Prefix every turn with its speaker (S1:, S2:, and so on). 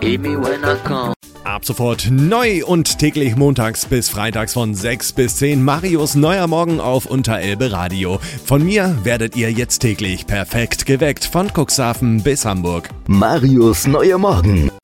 S1: Hear me when I come.
S2: Ab sofort neu und täglich montags bis freitags von 6 bis 10 Marius Neuer Morgen auf Unterelbe Radio. Von mir werdet ihr jetzt täglich perfekt geweckt von Cuxhaven bis Hamburg.
S3: Marius Neuer Morgen.